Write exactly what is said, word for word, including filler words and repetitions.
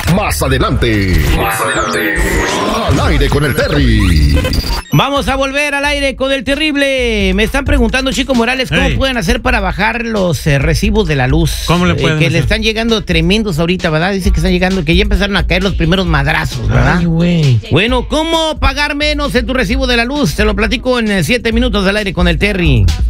Más adelante. Más adelante. Al aire con el Terry. Vamos a volver al aire con el terrible. Me están preguntando, Chico Morales, ¿cómo hey. pueden hacer para bajar los eh, recibos de la luz? ¿Cómo le pueden eh, Que hacer? le están llegando tremendos ahorita, ¿verdad? Dice que están llegando, que ya empezaron a caer los primeros madrazos, ¿verdad? Ay, güey. Bueno, ¿cómo pagar menos en tu recibo de la luz? Te lo platico en siete minutos al aire con el Terry.